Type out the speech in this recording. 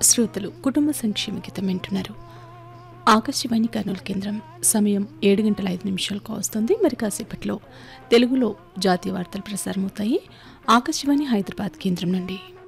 శ్రోతలు కుటుంబ సంక్షేమ గీతం వింటున్నారు. ఆకాశవాణి కర్నూలు కేంద్రం. సమయం 7 గంటల 5 నిమిషాలకు వస్తుంది. మరి కాసేపట్లో తెలుగులో జాతీయ వార్తలు ప్రసారమవుతాయి. ఆకాశవాణి హైదరాబాద్ కేంద్రం నుండి.